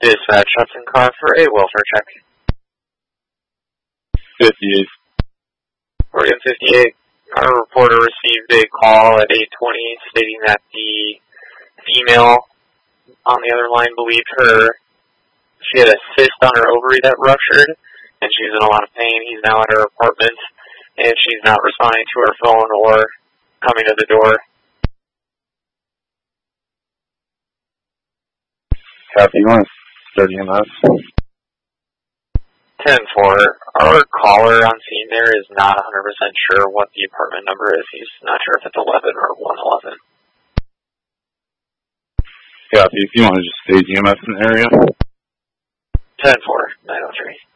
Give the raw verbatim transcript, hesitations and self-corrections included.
Dispatch Hudson car for a welfare check. fifty-eight. Oregon fifty-eight. Our reporter received a call at eight twenty stating that the female on the other line believed her she had a cyst on her ovary that ruptured, and she's in a lot of pain. He's now at her apartment, and she's not responding to her phone or coming to the door. Copy, you want to start E M S? ten four. Our caller on scene there is not one hundred percent sure what the apartment number is. He's not sure if it's eleven or one eleven. Copy, if you want to just state E M S in the area. ten four, nine oh three.